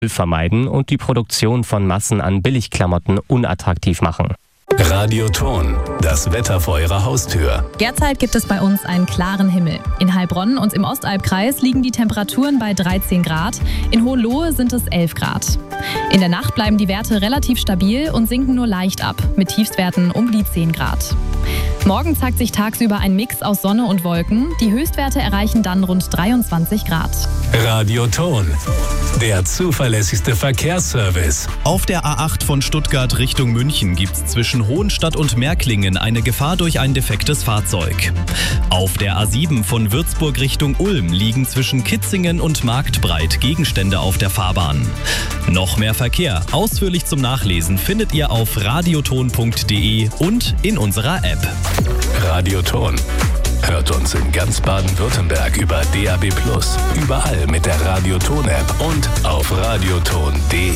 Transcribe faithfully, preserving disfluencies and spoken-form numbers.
vermeiden und die Produktion von Massen an Billigklamotten unattraktiv machen. Radioton, das Wetter vor Ihrer Haustür. Derzeit gibt es bei uns einen klaren Himmel. In Heilbronn und im Ostalbkreis liegen die Temperaturen bei dreizehn Grad. In Hohenlohe sind es elf Grad. In der Nacht bleiben die Werte relativ stabil und sinken nur leicht ab, mit Tiefstwerten um die zehn Grad. Morgen zeigt sich tagsüber ein Mix aus Sonne und Wolken. Die Höchstwerte erreichen dann rund dreiundzwanzig Grad. Radioton, der zuverlässigste Verkehrsservice. Auf der A acht von Stuttgart Richtung München gibt es zwischen Hohenstadt und Märklingen eine Gefahr durch ein defektes Fahrzeug. Auf der A sieben von Würzburg Richtung Ulm liegen zwischen Kitzingen und Marktbreit Gegenstände auf der Fahrbahn. Noch mehr Verkehr, ausführlich zum Nachlesen, findet ihr auf radioton punkt de und in unserer App. Radioton. Hört uns in ganz Baden-Württemberg über D A B plus, überall mit der Radioton-App und auf radioton punkt de.